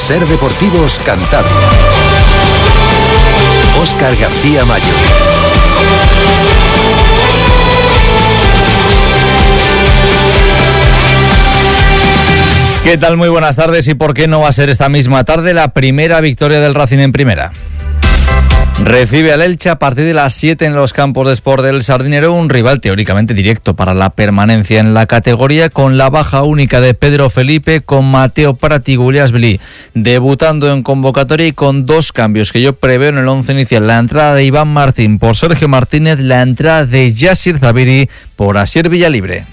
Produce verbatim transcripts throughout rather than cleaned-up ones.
Ser Deportivos Cantabria. Óscar García Mayo. ¿Qué tal? Muy buenas tardes. ¿Y por qué no va a ser esta misma tarde la primera victoria del Racing en primera? Recibe al Elche a partir de las siete en los campos de Sport del Sardinero, un rival teóricamente directo para la permanencia en la categoría, con la baja única de Pedro Felipe, con Mateo Prat y Guliasvili debutando en convocatoria y con dos cambios que yo preveo en el once inicial: la entrada de Iván Martín por Sergio Martínez, la entrada de Yassir Zabiri por Asier Villalibre.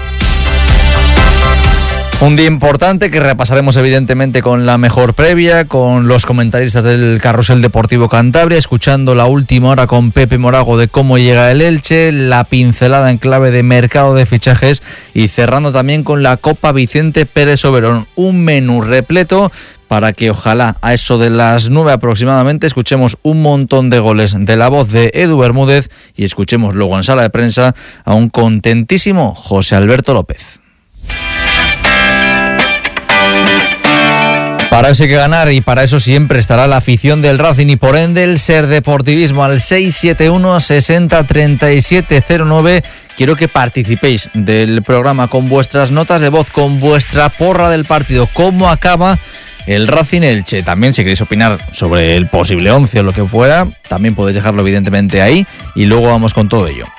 Un día importante que repasaremos evidentemente con la mejor previa, con los comentaristas del Carrusel Deportivo Cantabria, escuchando la última hora con Pepe Morago de cómo llega el Elche, la pincelada en clave de mercado de fichajes y cerrando también con la Copa Vicente Pérez Oberón. Un menú repleto para que ojalá a eso de las nueve aproximadamente escuchemos un montón de goles de la voz de Edu Bermúdez y escuchemos luego en sala de prensa a un contentísimo José Alberto López. Para eso hay que ganar y para eso siempre estará la afición del Racing y por ende el Ser Deportivismo al seis siete uno, sesenta, treinta y siete cero nueve. Quiero que participéis del programa con vuestras notas de voz, con vuestra porra del partido, cómo acaba el Racing Elche. También si queréis opinar sobre el posible once o lo que fuera, también podéis dejarlo evidentemente ahí y luego vamos con todo ello.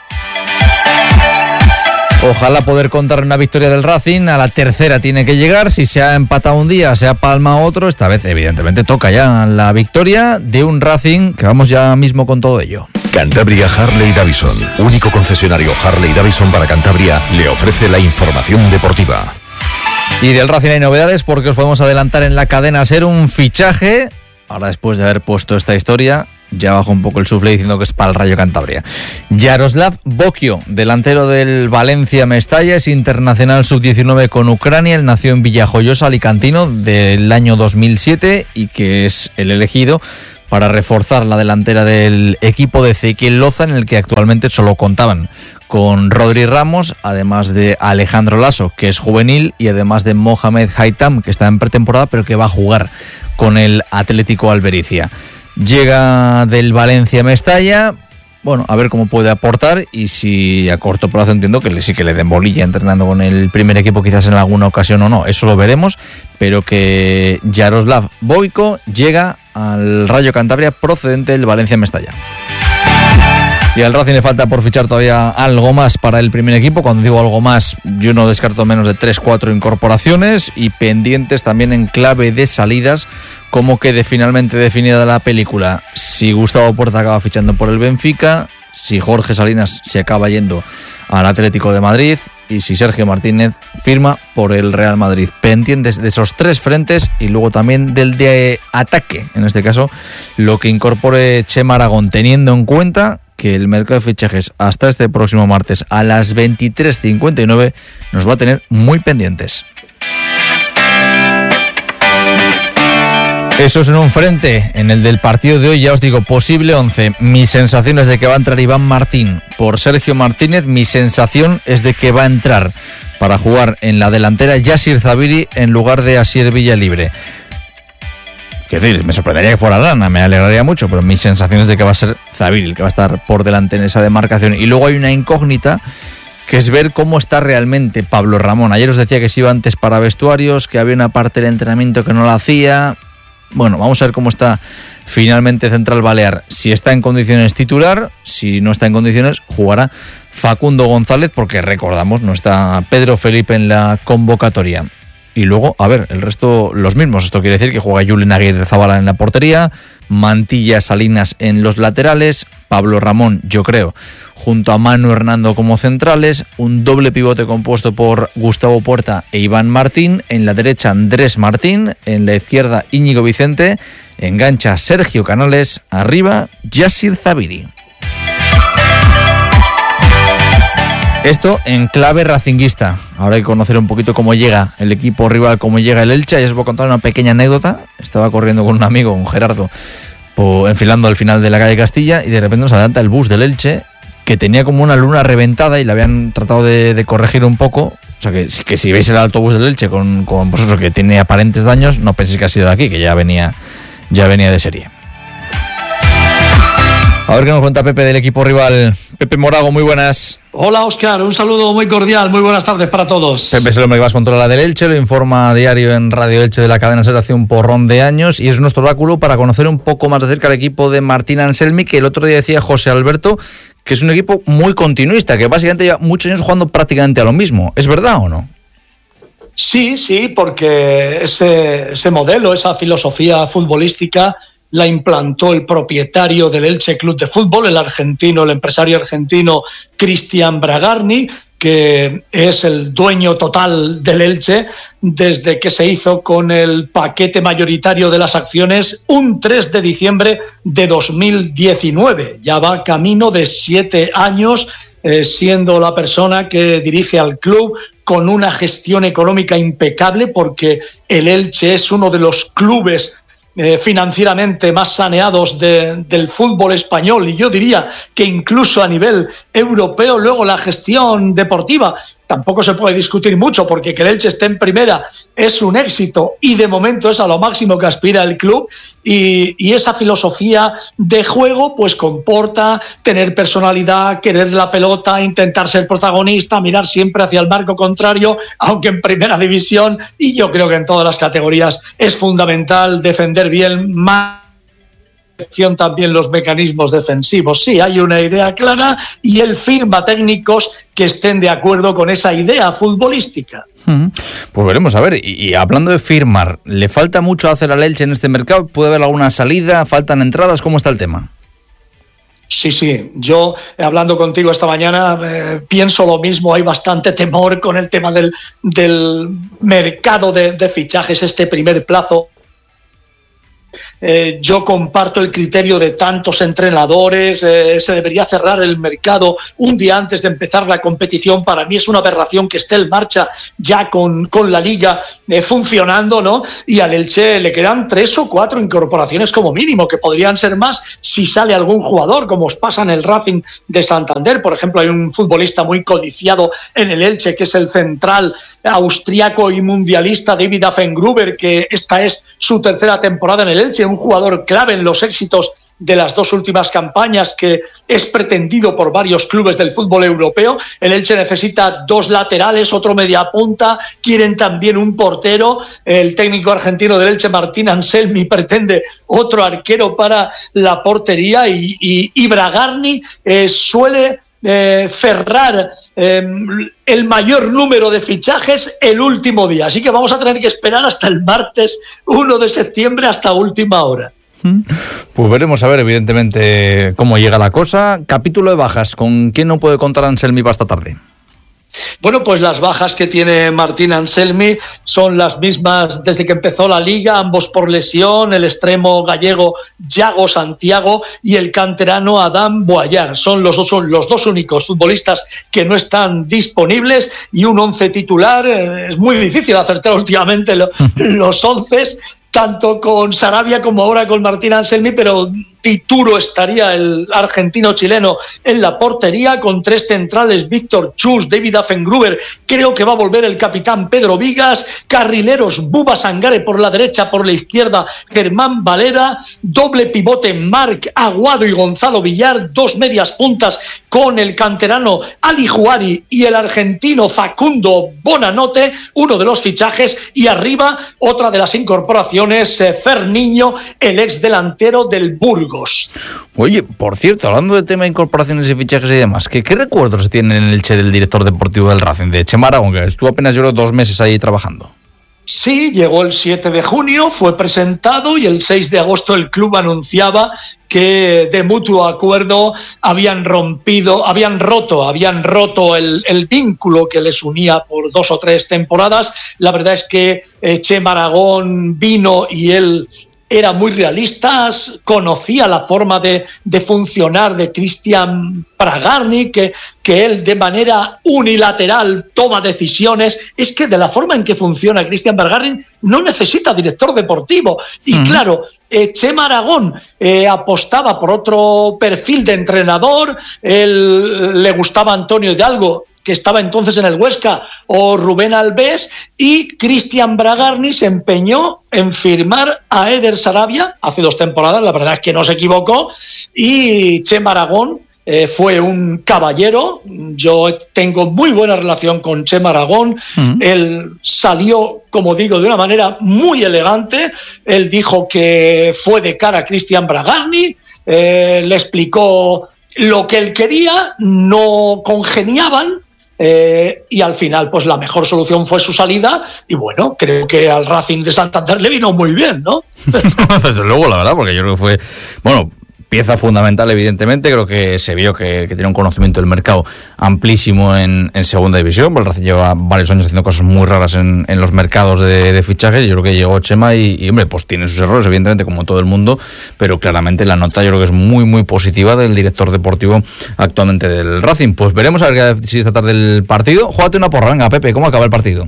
Ojalá poder contar una victoria del Racing, a la tercera tiene que llegar, si se ha empatado un día, se ha palmado otro, esta vez evidentemente toca ya la victoria de un Racing, que vamos ya mismo con todo ello. Cantabria Harley Davidson, único concesionario Harley Davidson para Cantabria, le ofrece la información deportiva. Y del Racing hay novedades porque os podemos adelantar en la cadena Ser un fichaje, ahora después de haber puesto esta historia, ya bajo un poco el sufle diciendo que es para el Rayo Cantabria. Yaroslav Bokio, delantero del Valencia Mestalla, es internacional sub diecinueve con Ucrania. Él nació en Villajoyosa, alicantino, del año dos mil siete y que es el elegido para reforzar la delantera del equipo de Ezequiel Loza, en el que actualmente solo contaban con Rodri Ramos, además de Alejandro Lasso, que es juvenil, y además de Mohamed Haitam, que está en pretemporada pero que va a jugar con el Atlético Albericia. Llega del Valencia Mestalla, bueno, a ver cómo puede aportar y si a corto plazo entiendo que sí que le den bolilla entrenando con el primer equipo quizás en alguna ocasión o no, eso lo veremos, pero que Yaroslav Bokio llega al Rayo Cantabria procedente del Valencia Mestalla. Y al Racing le falta por fichar todavía algo más para el primer equipo. Cuando digo algo más, yo no descarto menos de tres cuatro incorporaciones y pendientes también en clave de salidas, como quede finalmente definida la película. Si Gustavo Puerta acaba fichando por el Benfica, si Jorge Salinas se acaba yendo al Atlético de Madrid y si Sergio Martínez firma por el Real Madrid. Pendientes de esos tres frentes y luego también del de ataque, en este caso, lo que incorpore Chema Aragón, teniendo en cuenta que el mercado de fichajes hasta este próximo martes a las veintitrés cincuenta y nueve nos va a tener muy pendientes. Eso es en un frente. En el del partido de hoy ya os digo, posible once. Mi sensación es de que va a entrar Iván Martín por Sergio Martínez. Mi sensación es de que va a entrar para jugar en la delantera Yassir Zabiri en lugar de Asier Villalibre. Es decir, me sorprendería que fuera Lana, me alegraría mucho, pero mi sensación es de que va a ser Zabiri el que va a estar por delante en esa demarcación. Y luego hay una incógnita, que es ver cómo está realmente Pablo Ramón. Ayer os decía que se iba antes para vestuarios, que había una parte del entrenamiento que no la hacía. Bueno, vamos a ver cómo está finalmente Central Balear. Si está en condiciones titular, si no está en condiciones, jugará Facundo González, porque recordamos, no está Pedro Felipe en la convocatoria. Y luego, a ver, el resto los mismos. Esto quiere decir que juega Julen Aguirre Zabala en la portería, Mantilla Salinas en los laterales, Pablo Ramón, yo creo, junto a Manu Hernando como centrales, un doble pivote compuesto por Gustavo Puerta e Iván Martín, en la derecha Andrés Martín, en la izquierda Íñigo Vicente, engancha Sergio Canales, arriba Yassir Zabiri. Esto en clave racinguista. Ahora hay que conocer un poquito cómo llega el equipo rival, cómo llega el Elche. Y os voy a contar una pequeña anécdota. Estaba corriendo con un amigo, un Gerardo, por, enfilando al final de la calle Castilla, y de repente nos adelanta el bus del Elche, que tenía como una luna reventada y la habían tratado de, de corregir un poco, O sea, que, que si veis el autobús del Elche con, con pues eso, que tiene aparentes daños, no penséis que ha sido de aquí, que ya venía, ya venía de serie. A ver qué nos cuenta Pepe del equipo rival. Pepe Morago, muy buenas. Hola, Óscar, un saludo muy cordial, muy buenas tardes para todos. Pepe es el hombre que vas a controlar del Elche, lo informa a diario en Radio Elche de la cadena SER hace un porrón de años y es nuestro oráculo para conocer un poco más de cerca el equipo de Martín Anselmi, que el otro día decía José Alberto que es un equipo muy continuista, que básicamente lleva muchos años jugando prácticamente a lo mismo. ¿Es verdad o no? Sí, sí, porque ese, ese modelo, esa filosofía futbolística la implantó el propietario del Elche Club de Fútbol, el argentino, el empresario argentino Cristian Bragarni, que es el dueño total del Elche desde que se hizo con el paquete mayoritario de las acciones un tres de diciembre de dos mil diecinueve. Ya va camino de siete años eh, siendo la persona que dirige al club, con una gestión económica impecable, porque el Elche es uno de los clubes Eh, financieramente más saneados de, del fútbol español, y yo diría que incluso a nivel europeo. Luego la gestión deportiva tampoco se puede discutir mucho, porque que el Elche esté en primera es un éxito y de momento es a lo máximo que aspira el club, y, y esa filosofía de juego pues comporta tener personalidad, querer la pelota, intentar ser protagonista, mirar siempre hacia el marco contrario, aunque en primera división y yo creo que en todas las categorías es fundamental defender bien, más también los mecanismos defensivos. Sí, hay una idea clara y él firma técnicos que estén de acuerdo con esa idea futbolística. Pues veremos, a ver, y, y hablando de firmar, ¿le falta mucho hacer al Elche en este mercado? ¿Puede haber alguna salida? ¿Faltan entradas? ¿Cómo está el tema? Sí, sí, yo hablando contigo esta mañana eh, pienso lo mismo. Hay bastante temor con el tema del, del mercado de, de fichajes, este primer plazo. Eh, yo comparto el criterio de tantos entrenadores, eh, se debería cerrar el mercado un día antes de empezar la competición. Para mí es una aberración que esté en marcha ya con, con la liga eh, funcionando, ¿no? Y al Elche le quedan tres o cuatro incorporaciones como mínimo, que podrían ser más si sale algún jugador, como os pasa en el Racing de Santander. Por ejemplo, hay un futbolista muy codiciado en el Elche, que es el central austriaco y mundialista David Affengruber, que esta es su tercera temporada en el Elche, un jugador clave en los éxitos de las dos últimas campañas, que es pretendido por varios clubes del fútbol europeo. El Elche necesita dos laterales, otro mediapunta, quieren también un portero. El técnico argentino del Elche, Martín Anselmi, pretende otro arquero para la portería, y, y, y Bragarni eh, suele eh, cerrar eh, el mayor número de fichajes el último día. Así que vamos a tener que esperar hasta el martes primero de septiembre, hasta última hora. Pues veremos a ver, evidentemente, cómo llega la cosa. Capítulo de bajas, ¿con quién no puede contar Anselmi para esta tarde? Bueno, pues las bajas que tiene Martín Anselmi son las mismas desde que empezó la liga, ambos por lesión: el extremo gallego Yago Santiago y el canterano Adam Boyar. Son los dos, son los dos únicos futbolistas que no están disponibles, y un once titular. Es muy difícil acertar últimamente lo, los once, tanto con Sarabia como ahora con Martín Anselmi, pero Tituro estaría, el argentino-chileno, en la portería, con tres centrales: Víctor Chus, David Affengruber. Creo que va a volver el capitán Pedro Vigas. Carrileros: Buba Sangare por la derecha, por la izquierda Germán Valera. Doble pivote: Marc Aguado y Gonzalo Villar. Dos medias puntas con el canterano Ali Juari y el argentino Facundo Bonanote, uno de los fichajes. Y arriba, otra de las incorporaciones, eh, Ferniño, el ex delantero del Burgos. Oye, por cierto, hablando de tema de incorporaciones y fichajes y demás, ¿qué, qué recuerdos se tienen en el Elche del director deportivo del Racing, de Chema Aragón, que estuvo apenas yo creo dos meses ahí trabajando? Sí, llegó el siete de junio, fue presentado, y el seis de agosto el club anunciaba que de mutuo acuerdo habían rompido, habían roto, habían roto el, el vínculo que les unía por dos o tres temporadas. La verdad es que eh, Chema Aragón vino y él era muy realista, conocía la forma de, de funcionar de Cristian Bragarni, que, que él de manera unilateral toma decisiones. Es que de la forma en que funciona Cristian Bragarni no necesita director deportivo. Y uh-huh. claro, eh, Chema Aragón eh, apostaba por otro perfil de entrenador. Él, le gustaba Antonio Hidalgo, que estaba entonces en el Huesca, o Rubén Alves, y Cristian Bragarni se empeñó en firmar a Eder Sarabia hace dos temporadas, la verdad es que no se equivocó, y Chema Aragón Eh, fue un caballero. Yo tengo muy buena relación con Chema Aragón. Uh-huh. Él salió, como digo, de una manera muy elegante. Él dijo que fue de cara a Cristian Bragarni, eh, le explicó lo que él quería, no congeniaban. Eh, y al final pues la mejor solución fue su salida, y bueno, creo que al Racing de Santander le vino muy bien, ¿no? Desde luego, la verdad, porque yo creo que fue, bueno, pieza fundamental, evidentemente. Creo que se vio que, que tiene un conocimiento del mercado amplísimo en, en segunda división, porque el Racing lleva varios años haciendo cosas muy raras en, en los mercados de, de fichajes. Yo creo que llegó Chema y, y, hombre, pues tiene sus errores, evidentemente, como todo el mundo, pero claramente la nota yo creo que es muy, muy positiva del director deportivo actualmente del Racing. Pues veremos a ver si esta tarde el partido. Júgate una porra, venga, Pepe, ¿cómo acaba el partido?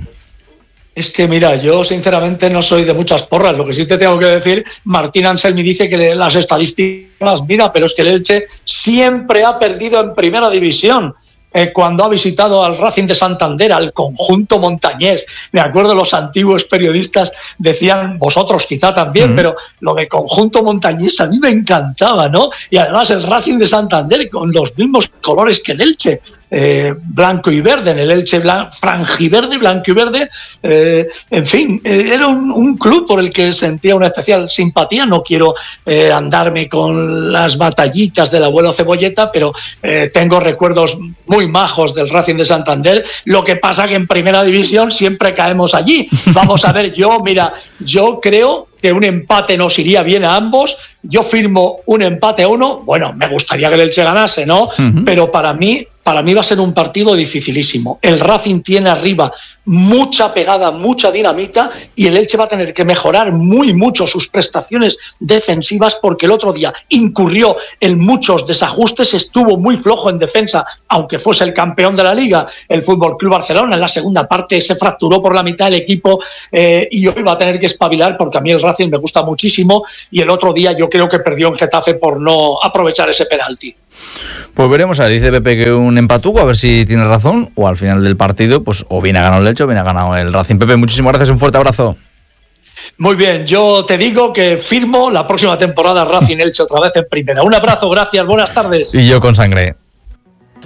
Es que mira, yo sinceramente no soy de muchas porras. Lo que sí te tengo que decir, Martín Anselmi dice que las estadísticas las mira, pero es que el Elche siempre ha perdido en primera división. Eh, cuando ha visitado al Racing de Santander, al conjunto montañés. Me acuerdo, los antiguos periodistas decían, vosotros quizá también, mm. pero lo de conjunto montañés a mí me encantaba, ¿no? Y además el Racing de Santander con los mismos colores que el Elche. Eh, blanco y verde, en el Elche blan- franjiverde, blanco y verde, eh, en fin, eh, era un, un club por el que sentía una especial simpatía. No quiero eh, andarme con las batallitas del abuelo Cebolleta, pero eh, tengo recuerdos muy majos del Racing de Santander. Lo que pasa que en primera división siempre caemos allí. Vamos a ver, yo, mira, yo creo que un empate nos iría bien a ambos. Yo firmo un empate a uno. Bueno, me gustaría que el Elche ganase, ¿no? Uh-huh. Pero para mí, para mí va a ser un partido dificilísimo. El Racing tiene arriba mucha pegada, mucha dinamita, y el Elche va a tener que mejorar muy mucho sus prestaciones defensivas, porque el otro día incurrió en muchos desajustes, estuvo muy flojo en defensa, aunque fuese el campeón de la Liga, el F C Barcelona. En la segunda parte se fracturó por la mitad el equipo, eh, y hoy va a tener que espabilar, porque a mí el Racing me gusta muchísimo, y el otro día yo creo que perdió en Getafe por no aprovechar ese penalti. Pues veremos, a ver, dice Pepe que un empatuco, a ver si tiene razón, o al final del partido, pues o bien ha ganado el Elche o bien ha ganado el Racing. Pepe, muchísimas gracias, un fuerte abrazo. Muy bien, yo te digo que firmo la próxima temporada Racing Elche otra vez en primera. Un abrazo, gracias, buenas tardes. Y yo con sangre.